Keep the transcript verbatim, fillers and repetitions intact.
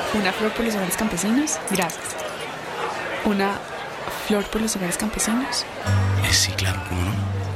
Una flor por los hogares campesinos. Gracias. Una flor por los hogares campesinos. Eh, sí, claro, ¿cómo no?